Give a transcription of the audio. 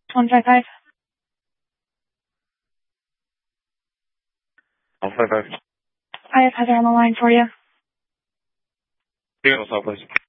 155. 155. I have Heather on the line for you. Signal cell, please.